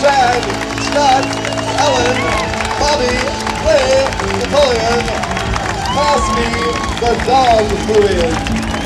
Brad, Scott, Ellen, Bobby, Clay, Napoleon, pass me the dog fluid.